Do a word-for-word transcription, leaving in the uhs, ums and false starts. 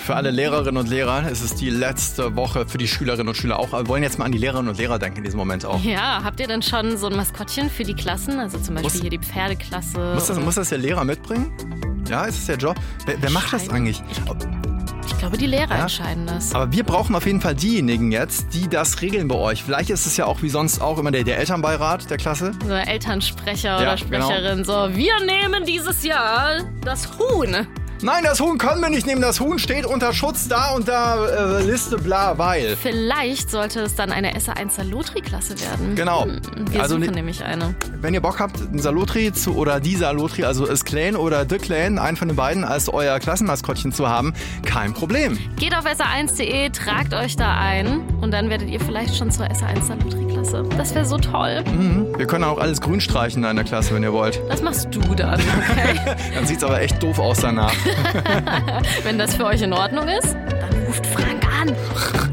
Für alle Lehrerinnen und Lehrer ist es die letzte Woche, für die Schülerinnen und Schüler auch. Aber wir wollen jetzt mal an die Lehrerinnen und Lehrer denken in diesem Moment auch. Ja, habt ihr denn schon so ein Maskottchen für die Klassen? Also zum Beispiel Muss- hier die Pferdeklasse. Muss das, muss das der Lehrer mitbringen? Ja, ist das der Job? Wer, wer macht das eigentlich? Ich glaube, die Lehrer Ja? entscheiden das. Aber wir brauchen auf jeden Fall diejenigen jetzt, die das regeln bei euch. Vielleicht ist es ja auch wie sonst auch immer der, der Elternbeirat der Klasse. So Elternsprecher Ja, oder Sprecherin. So, wir nehmen dieses Jahr das Huhn. Nein, das Huhn können wir nicht nehmen. Das Huhn steht unter Schutz da unter äh, Liste bla, weil. Vielleicht sollte es dann eine S A eins Salotri-Klasse werden. Genau. Hm, Wir Also suchen ne- nämlich eine. Wenn ihr Bock habt, ein Salotri zu, oder die Salotri, also das Clan oder The Clan, einen von den beiden als euer Klassenmaskottchen zu haben, kein Problem. Geht auf S A eins punkt de, tragt euch da ein und dann werdet ihr vielleicht schon zur S A eins Salotri-Klasse. Das wäre so toll. Mhm. Wir können auch alles grün streichen da in der Klasse, wenn ihr wollt. Das machst du dann, okay? Dann sieht's aber echt doof aus danach. Wenn das für euch in Ordnung ist, dann ruft Frank an.